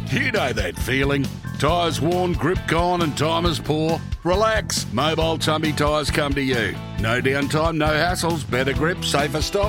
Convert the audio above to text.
You know that feeling. Tyres worn, grip gone and time is poor? Relax. Mobile Tumby Tyres come to you. No downtime, no hassles, better grip, safer stop.